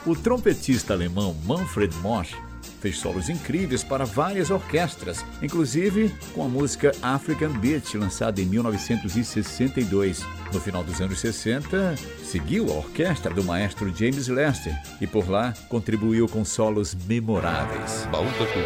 O trompetista alemão Manfred Mosch fez solos incríveis para várias orquestras, inclusive com a música African Beach, lançada em 1962. No final dos anos 60, seguiu a orquestra do maestro James Lester e por lá contribuiu com solos memoráveis. Baú da Cultura.